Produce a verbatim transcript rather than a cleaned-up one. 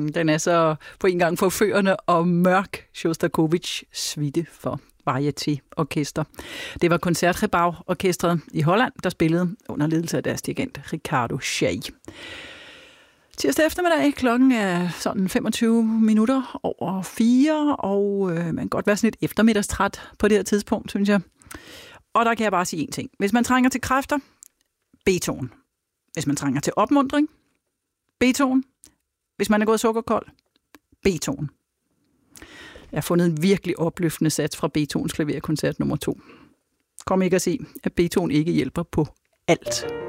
Mm, den er så på en gang forførende og mørk. Sjostakovitj suite for Varieté-orkester. Det var Concertgebouw-orkestret i Holland, der spillede under ledelse af deres dirigent Ricardo Chailly. Tirsdag eftermiddag, klokken er sådan femogtyve minutter over fire, og øh, man kan godt være sådan lidt eftermiddagstræt på det her tidspunkt, synes jeg. Og der kan jeg bare sige én ting. Hvis man trænger til kræfter, Beethoven. Hvis man trænger til opmuntring, Beethoven. Hvis man er gået sukkerkold, Beethoven. Jeg har fundet en virkelig opløftende sats fra Beethovens klaverkoncert nummer to. Kom ikke at se, at Beethoven ikke hjælper på alt.